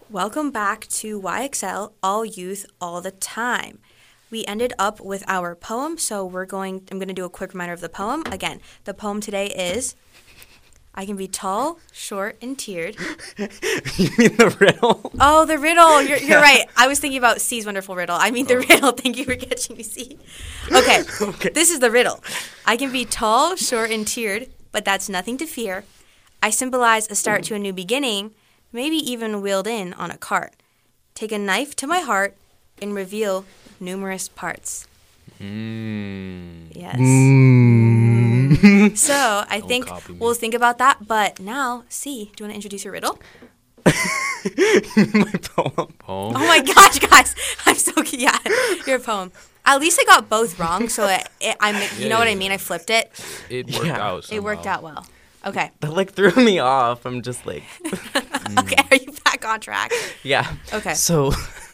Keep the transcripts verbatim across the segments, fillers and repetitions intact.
Welcome back to Y X L, All Youth, All the Time. We ended up with our poem, so we're going, I'm going to do a quick reminder of the poem. Again, the poem today is, I can be tall, short, and tiered. You mean the riddle? Oh, the riddle. You're, you're right. I was thinking about C's wonderful riddle. I mean the oh. riddle. Thank you for catching me, C. Okay. okay, this is the riddle. I can be tall, short, and tiered, but that's nothing to fear. I symbolize a start to a new beginning, maybe even wheeled in on a cart. Take a knife to my heart and reveal numerous parts. Mm. Yes. Mm. So I Don't think we'll think about that. But now, C, do you want to introduce your riddle? My poem. Poem? Oh my gosh, guys. I'm so, yeah, your poem. At least I got both wrong, so it, it, I'm, you yeah, know what yeah. I mean? I flipped it. It worked Yeah. out somehow. It worked out well. Okay. That like threw me off. I'm just like. Okay, are you back on track? Yeah. Okay. So.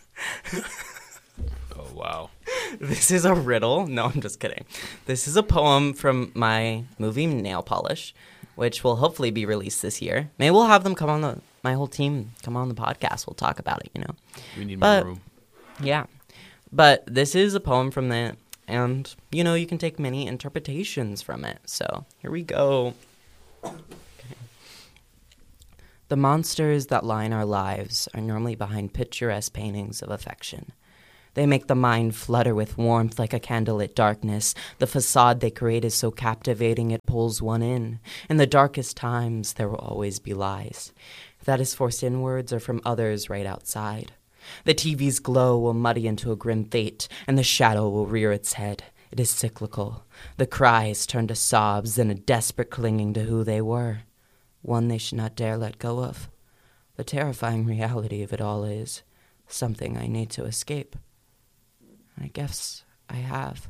Oh, wow. This is a riddle. No, I'm just kidding. This is a poem from my movie Nail Polish, which will hopefully be released this year. Maybe we'll have them come on the, my whole team come on the podcast. We'll talk about it, you know. We need but, more room. Yeah. But this is a poem from that, and, you know, you can take many interpretations from it. So here we go. Okay. The monsters that line our lives are normally behind picturesque paintings of affection. They make the mind flutter with warmth like a candlelit darkness. The facade they create is so captivating it pulls one in. In the darkest times, there will always be lies. If that is forced inwards or from others right outside. The T V's glow will muddy into a grim fate, and the shadow will rear its head. It is cyclical. The cries turn to sobs and a desperate clinging to who they were. One they should not dare let go of. The terrifying reality of it all is something I need to escape. I guess I have.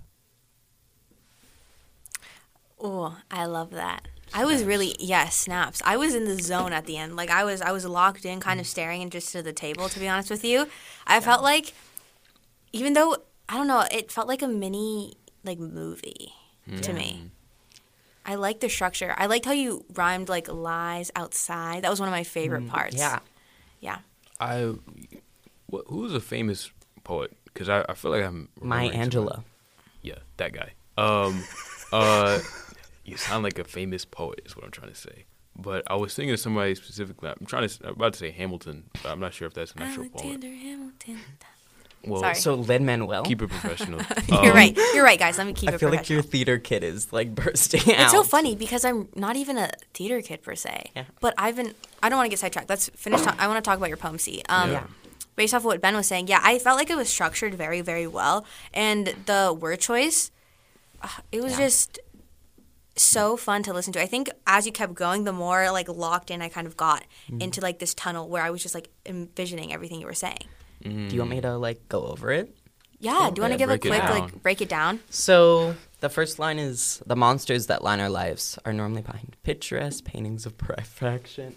Oh, I love that. I was really, yeah, snaps. I was in the zone at the end. Like, I was I was locked in, kind of staring and just to the table, to be honest with you. I felt like, even though, I don't know, it felt like a mini, like, movie mm. to me. I liked the structure. I liked how you rhymed, like, lies outside. That was one of my favorite mm. parts. Yeah. Yeah. I, what, who was a famous poet? Because I, I feel like I'm... Maya Angelou. Yeah, that guy. Um, uh, you sound like a famous poet is what I'm trying to say. But I was thinking of somebody specifically. I'm trying to... I'm about to say Hamilton, but I'm not sure if that's an actual Alexander poet. Hamilton. Well, Sorry. So Lin-Manuel. Keep it professional. You're um, right. You're right, guys. Let me keep I it feel professional. like your theater kid is like bursting out. It's so funny because I'm not even a theater kid per se. Yeah. But I've been... I don't want to get sidetracked. Let's finish. Ta- I want to talk about your poem, C. Um, Yeah. Based off of what Ben was saying, yeah, I felt like it was structured very, very well. And the word choice, uh, it was yeah. just so fun to listen to. I think as you kept going, the more like locked in I kind of got mm. into like this tunnel where I was just like envisioning everything you were saying. Mm. Do you want me to like go over it? Yeah, do you want to give a quick down. like break it down? So the first line is, the monsters that line our lives are normally behind picturesque paintings of perfection.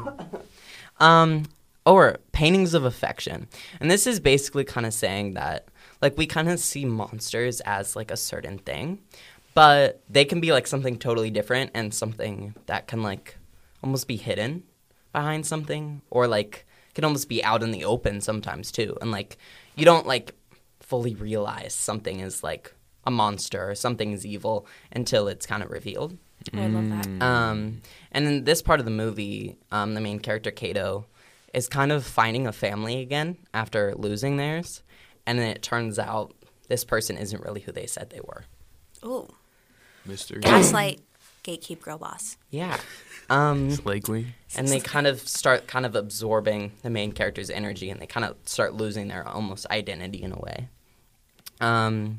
um... Or paintings of affection. And this is basically kind of saying that, like, we kind of see monsters as, like, a certain thing. But they can be, like, something totally different and something that can, like, almost be hidden behind something. Or, like, can almost be out in the open sometimes, too. And, like, you don't, like, fully realize something is, like, a monster or something is evil until it's kind of revealed. Oh, I love that. Um, and in this part of the movie, um, the main character, Kato, is kind of finding a family again after losing theirs. And then it turns out this person isn't really who they said they were. Ooh. Mister Gaslight, gatekeep, girl boss. Yeah. Um, Slay Queen. And they kind of start kind of absorbing the main character's energy, and they kind of start losing their almost identity in a way. Um,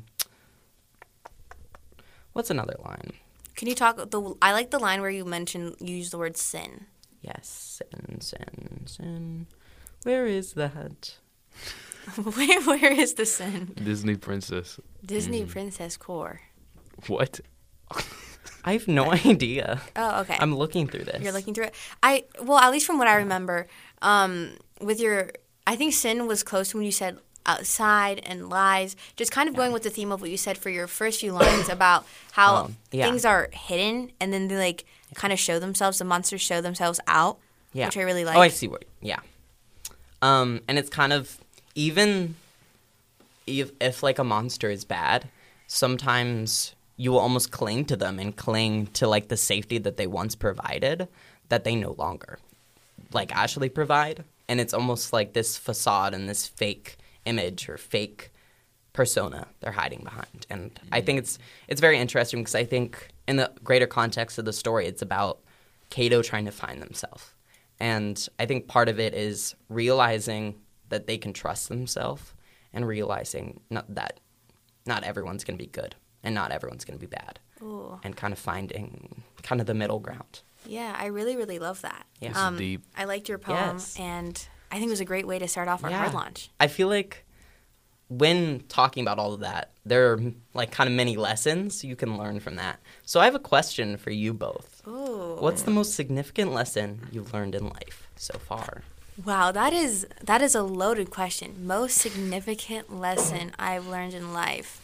what's another line? Can you talk, the? I like the line where you mentioned, you use the word sin. Yes, sin, sin, sin. Where is that? where Where is the sin? Disney princess. Disney mm. princess core. What? I have no idea. Oh, okay. I'm looking through this. You're looking through it. I well, at least from what I remember, um, with your, I think sin was close to when you said outside and lies. Just kind of going with the theme of what you said for your first few lines about how um, yeah. things are hidden and then they like kind of show themselves. The monsters show themselves out, yeah. which I really like. Oh, I see what. Yeah. Um, and it's kind of, even if, if like a monster is bad, sometimes you will almost cling to them and cling to like the safety that they once provided that they no longer like actually provide. And it's almost like this facade and this fake image or fake persona they're hiding behind. And mm-hmm. I think it's it's very interesting because I think in the greater context of the story, it's about Kato trying to find themselves. And I think part of it is realizing that they can trust themselves and realizing not, that not everyone's going to be good and not everyone's going to be bad. Ooh. And kind of finding kind of the middle ground. Yeah, I really, really love that. Yeah. This um, is deep. I liked your poem, yes. and I think it was a great way to start off our yeah. hard launch. I feel like when talking about all of that, there are like kind of many lessons you can learn from that. So I have a question for you both. Ooh. What's the most significant lesson you've learned in life so far? Wow, that is that is a loaded question. Most significant lesson I've learned in life.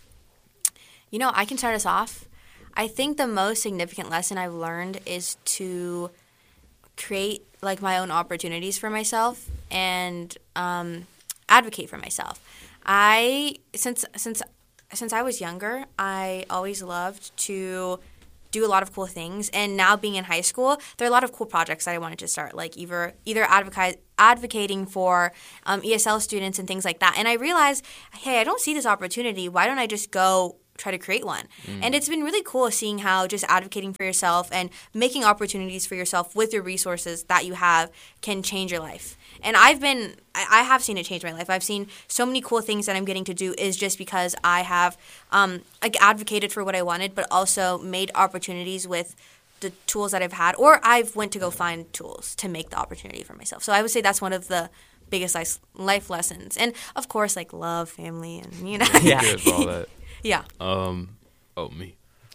You know, I can start us off. I think the most significant lesson I've learned is to create like my own opportunities for myself and um, advocate for myself. I since since since I was younger, I always loved to do a lot of cool things. And now being in high school, there are a lot of cool projects that I wanted to start, like either either advocate advocating for um, E S L students and things like that. And I realized, hey, I don't see this opportunity. Why don't I just go try to create one? Mm. And it's been really cool seeing how just advocating for yourself and making opportunities for yourself with your resources that you have can change your life. And I've been, I have seen it change my life. I've seen so many cool things that I'm getting to do is just because I have um, like advocated for what I wanted, but also made opportunities with the tools that I've had, or I've went to go find tools to make the opportunity for myself. So I would say that's one of the biggest life, life lessons. And of course, like love, family, and you know. Yeah. Yeah, all that. Yeah. Um, oh, me.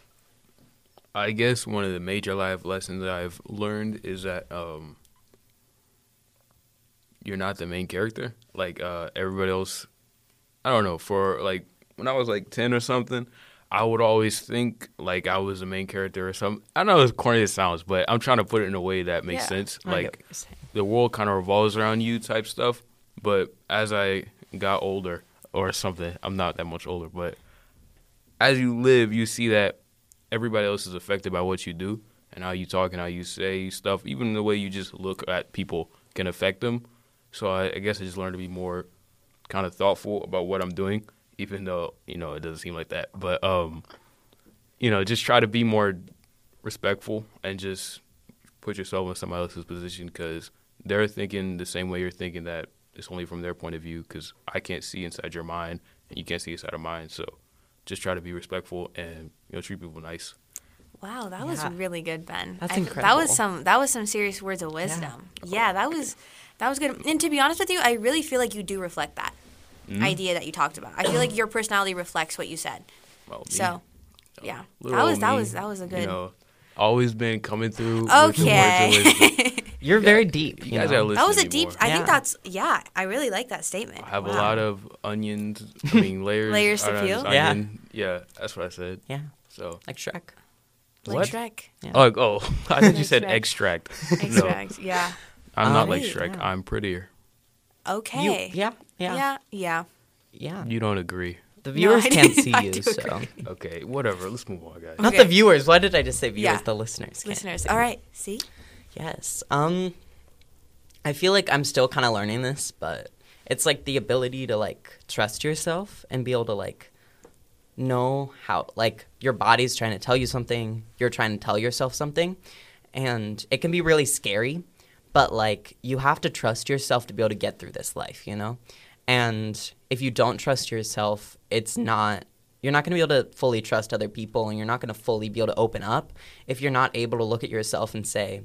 I guess one of the major life lessons that I've learned is that um, you're not the main character. Like uh, everybody else, I don't know, for like when I was like ten or something, I would always think like I was the main character or something. I know as corny as it sounds, but I'm trying to put it in a way that makes Yeah. sense. I get what Like you're saying. the world kind of revolves around you type stuff. But as I got older or something, I'm not that much older, but as you live, you see that everybody else is affected by what you do and how you talk and how you say stuff. Even the way you just look at people can affect them. So I, I guess I just learned to be more kind of thoughtful about what I'm doing, even though, you know, it doesn't seem like that. But, um, you know, just try to be more respectful and just put yourself in somebody else's position because they're thinking the same way you're thinking, that it's only from their point of view, because I can't see inside your mind and you can't see inside of mine. So just try to be respectful and, you know, treat people nice. Wow, that was Yeah. really good, Ben. That's I, incredible. That was some that was some serious words of wisdom. Yeah. yeah, that was that was good. And to be honest with you, I really feel like you do reflect that Mm-hmm. idea that you talked about. I feel like your personality reflects what you said. Well, me, So, yeah, little that was old that me, was that was a good. You know, always been coming through with the words of wisdom. Okay. You're very deep. You You guys know? gotta listen That was to a me deep. more. I Yeah. think that's yeah. I really like that statement. I have Wow. a lot of onions. I mean, layers. Layers to I don't know, peel? just Yeah. onion. Yeah, that's what I said. Yeah, So, like Shrek. like what? Shrek. Yeah. oh, like, oh, I thought you said Extract. extract. No, Extract. Yeah. I'm not Um, like Right, Shrek. yeah. I'm prettier. Okay. You, yeah, yeah, yeah, Yeah. Yeah. You don't agree. The No, viewers I can't do- see I you, do so agree. Okay, whatever. Let's move on, guys. not Okay. the viewers. Why did I just say viewers? Yeah. The listeners. can't Listeners. see. All right. See. Yes. Um, I feel like I'm still kind of learning this, but it's like the ability to like trust yourself and be able to like know how like your body's trying to tell you something, you're trying to tell yourself something, and it can be really scary, but like you have to trust yourself to be able to get through this life, you know? And if you don't trust yourself, it's not you're not going to be able to fully trust other people, and you're not going to fully be able to open up if you're not able to look at yourself and say,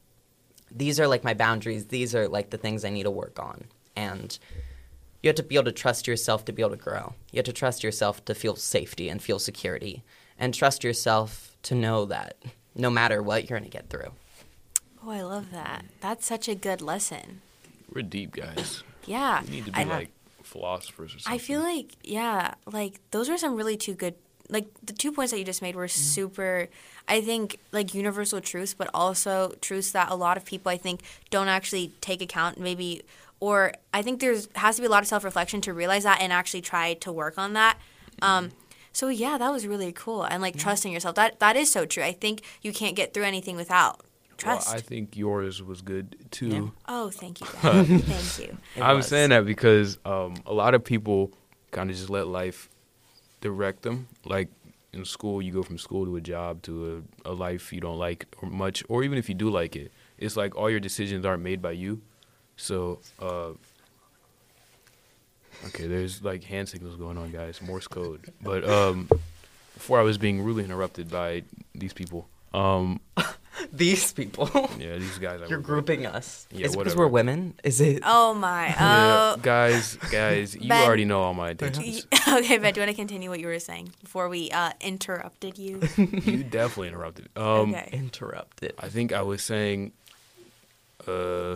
these are like my boundaries, these are like the things I need to work on. And you have to be able to trust yourself to be able to grow. You have to trust yourself to feel safety and feel security, and trust yourself to know that no matter what, you're going to get through. Oh, I love that. That's such a good lesson. We're deep, guys. Yeah. We need to be I, like philosophers or something. I feel like, yeah, like those are some really two good, like the two points that you just made were super, I think, like universal truths, but also truths that a lot of people, I think, don't actually take account maybe or I think there's has to be a lot of self-reflection to realize that and actually try to work on that. Um, so yeah, that was really cool. And like trusting yourself, that that is so true. I think you can't get through anything without trust. Well, I think yours was good too. Yeah. Oh, thank you, Ben. Thank you. It I'm was. saying that because um, a lot of people kind of just let life direct them. Like in school, you go from school to a job to a, a life you don't like or much, or even if you do like it, it's like all your decisions aren't made by you. So, uh, okay, there's like hand signals going on, guys, Morse code. But um, before I was being rudely interrupted by these people. Um, These people. yeah, these guys. I You're work with. grouping us. Yeah, Is it because whatever. we're women? Is it? Oh my. Yeah, Oh. guys, guys, you Ben. already know all my intentions. Okay, Ben, do you want to continue what you were saying before we uh, interrupted you? You definitely interrupted. Um, Okay. Interrupted. I think I was saying, uh,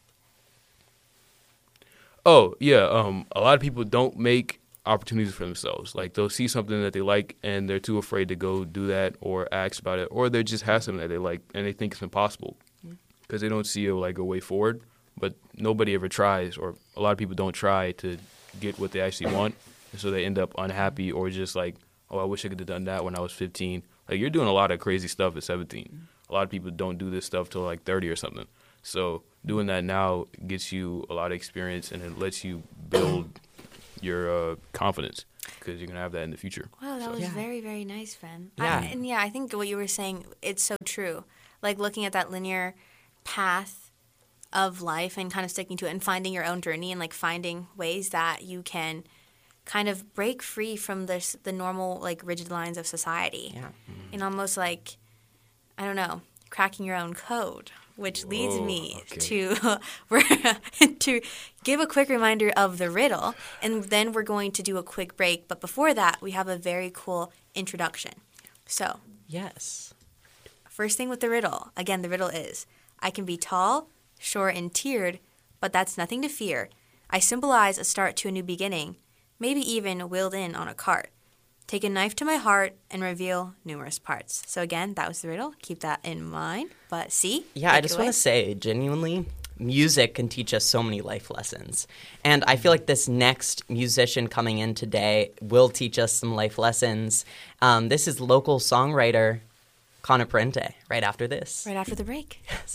oh yeah, um, a lot of people don't make opportunities for themselves. Like they'll see something that they like and they're too afraid to go do that or ask about it, or they just have something that they like and they think it's impossible because they don't see a, like a way forward. But nobody ever tries, or a lot of people don't try to get what they actually want, and so they end up unhappy or just like, oh, I wish I could have done that when I was fifteen. Like you're doing a lot of crazy stuff at seventeen. A lot of people don't do this stuff till like thirty or something. So doing that now gets you a lot of experience and it lets you build your uh, confidence because you're gonna have that in the future. Wow, that So- was Yeah. very, very nice, Ben. Yeah. I, and yeah, I think what you were saying, it's so true. Like looking at that linear path of life and kind of sticking to it and finding your own journey and like finding ways that you can kind of break free from this, the normal like rigid lines of society. Yeah. And almost like, I don't know, cracking your own code, which leads Whoa, me okay. to we're to give a quick reminder of the riddle, and then we're going to do a quick break. But before that, we have a very cool introduction. So, Yes. first thing with the riddle. Again, the riddle is, I can be tall, short, and tiered, but that's nothing to fear. I symbolize a start to a new beginning, maybe even wheeled in on a cart. Take a knife to my heart and reveal numerous parts. So again, that was the riddle. Keep that in mind. But see? Yeah, I just want to say, genuinely, music can teach us so many life lessons. And I feel like this next musician coming in today will teach us some life lessons. Um, this is local songwriter Connor Parente right after this. Right after the break.